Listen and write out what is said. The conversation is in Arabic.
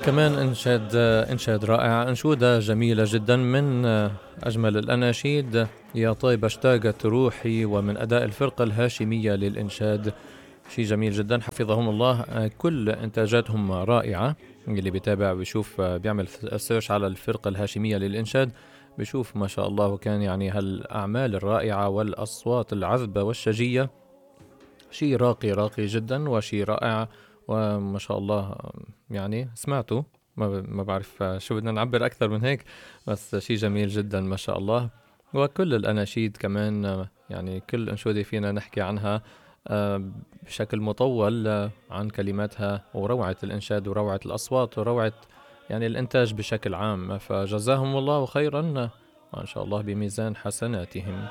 كمان إنشاد رائع، أنشودة جميلة جدا من أجمل الأناشيد. يا طيب اشتاقت روحي، ومن أداء الفرقة الهاشمية للإنشاد. شيء جميل جدا، حفظهم الله. كل إنتاجاتهم رائعة. اللي بيتابع بيشوف، بيعمل سيرش على الفرقة الهاشمية للإنشاد، بيشوف ما شاء الله. وكان يعني هالأعمال الرائعة والأصوات العذبة والشجية، شيء راقي راقي جدا وشيء رائع. وما شاء الله، يعني سمعته. ما بعرف شو بدنا نعبر أكثر من هيك، بس شيء جميل جدا ما شاء الله. وكل الأناشيد كمان، يعني كل أنشودة فينا نحكي عنها بشكل مطول، عن كلماتها وروعة الإنشاد وروعة الأصوات وروعة يعني الإنتاج بشكل عام. فجزاهم الله خيرا، وإن شاء الله بميزان حسناتهم.